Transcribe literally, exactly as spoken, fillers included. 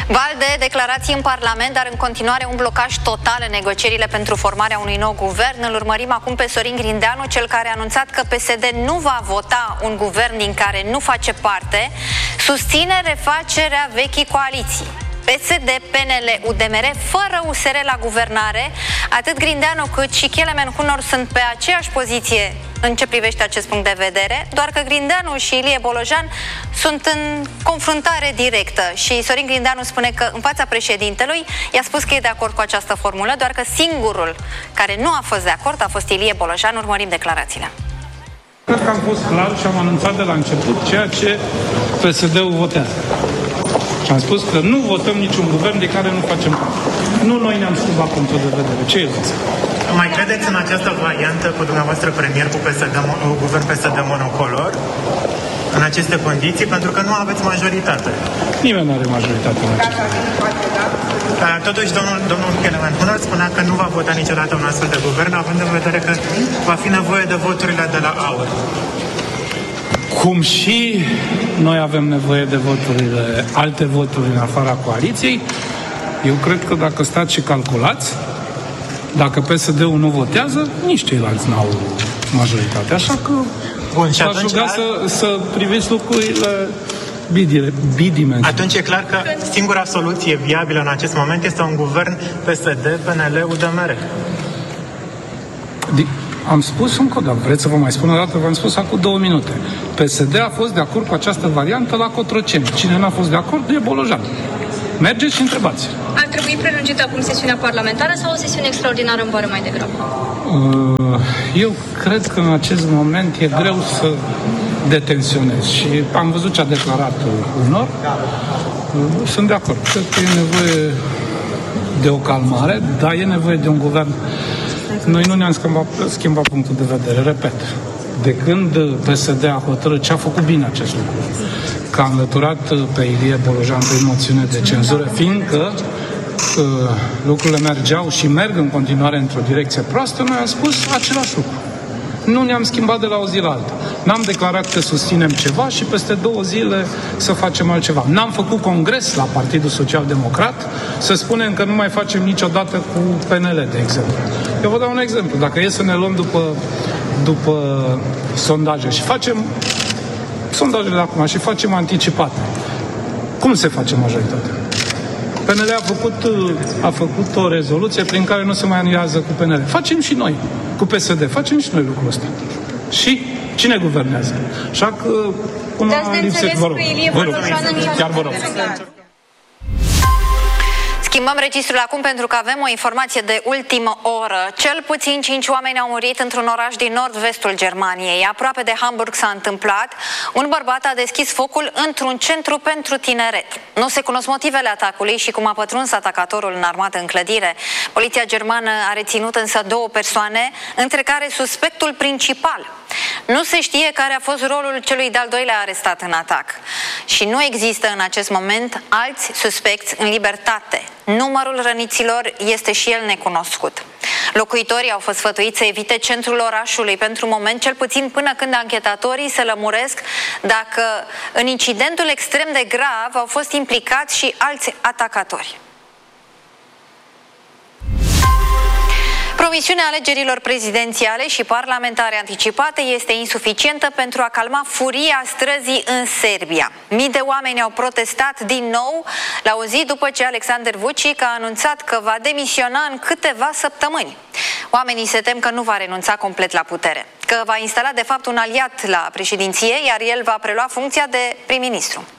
Val de declarații în Parlament, dar în continuare un blocaj total în negocierile pentru formarea unui nou guvern. Îl urmărim acum pe Sorin Grindeanu, cel care a anunțat că P S D nu va vota un guvern din care nu face parte, susține refacerea vechii coaliții. P S D, P N L, U D M R, fără U S R la guvernare. Atât Grindeanu cât și Kelemen Hunor sunt pe aceeași poziție în ce privește acest punct de vedere, doar că Grindeanu și Ilie Bolojan sunt în confruntare directă și Sorin Grindeanu spune că în fața președintelui i-a spus că e de acord cu această formulă, doar că singurul care nu a fost de acord a fost Ilie Bolojan. Urmărim declarațiile. Cred că am fost clar și am anunțat de la început ceea ce P S D-ul votează. Și am spus că nu votăm niciun guvern de care nu facem parte. Nu noi ne-am schimbat punctul de vedere. Ce e zis? Mai credeți în această variantă cu dumneavoastră premier cu P S D, guvern P S D monocolor în aceste condiții, pentru că nu aveți majoritate? Nimeni nu are majoritate în aceste condiții. Totuși, domnul, domnul Kelemen Hunor spunea că nu va vota niciodată un astfel de guvern, având în vedere că va fi nevoie de voturile de la AUR. Cum și noi avem nevoie de voturile, alte voturi în afara coaliției, eu cred că dacă stați și calculați, dacă P S D-ul nu votează, nici ceilalți n-au majoritate. Așa că Bun, și v-aș ruga să, să priviți lucrurile bidimensionale. Atunci e clar că singura soluție viabilă în acest moment este un guvern P S D, P N L, U D M R. Am spus încă o dată, vreți să vă mai spun o dată, v-am spus acum două minute. P S D a fost de acord cu această variantă la Cotroceni. Cine n-a fost de acord e Bolojan. Mergeți și întrebați. Ar trebui prelungită acum sesiunea parlamentară sau o sesiune extraordinară în vară mai degrabă? Eu cred că în acest moment e greu să detenționez și am văzut ce a declarat Hunor. Sunt de acord. Cred că e nevoie de o calmare, dar e nevoie de un guvern. Noi nu ne-am schimbat, schimbat punctul de vedere, repet. De când P S D a hotărât ce a făcut bine acest lucru, că a înlăturat pe Ilie Bolojan pe moțiune de cenzură, fiindcă uh, lucrurile mergeau și merg în continuare într-o direcție proastă, noi am spus același lucru. Nu ne-am schimbat de la o zi la alta. N-am declarat că susținem ceva și peste două zile să facem altceva. N-am făcut congres la Partidul Social Democrat să spunem că nu mai facem niciodată cu P N L, de exemplu. Eu vă dau un exemplu. Dacă e să ne luăm după, după sondaje și facem sondajele de acum și facem anticipate, cum se face majoritatea? P N L a făcut, a făcut o rezoluție prin care nu se mai anuiază cu P N L. Facem și noi, cu P S D, facem și noi lucrul ăsta. Și cine guvernează? Așa că până lipsesc, vă rog, vă rog, chiar vă rog. Schimbăm registrul acum pentru că avem o informație de ultimă oră. Cel puțin cinci oameni au murit într-un oraș din nord-vestul Germaniei. Aproape de Hamburg s-a întâmplat. Un bărbat a deschis focul într-un centru pentru tineret. Nu se cunosc motivele atacului și cum a pătruns atacatorul înarmat în clădire. Poliția germană a reținut însă două persoane, între care suspectul principal. Nu se știe care a fost rolul celui de-al doilea arestat în atac. Și nu există în acest moment alți suspecți în libertate. Numărul răniților este și el necunoscut. Locuitorii au fost sfătuiți să evite centrul orașului pentru moment, cel puțin până când anchetatorii se lămuresc dacă în incidentul extrem de grav au fost implicați și alți atacatori. Promisiunea alegerilor prezidențiale și parlamentare anticipate este insuficientă pentru a calma furia străzii în Serbia. Mii de oameni au protestat din nou la o zi după ce Aleksandar Vučić a anunțat că va demisiona în câteva săptămâni. Oamenii se tem că nu va renunța complet la putere, că va instala de fapt un aliat la președinție, iar el va prelua funcția de prim-ministru.